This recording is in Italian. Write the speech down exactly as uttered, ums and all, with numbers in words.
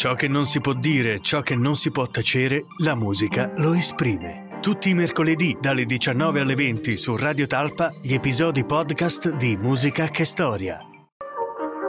Ciò che non si può dire, ciò che non si può tacere, la musica lo esprime. Tutti i mercoledì dalle diciannove alle venti su Radio Talpa gli episodi podcast di Musica che Storia.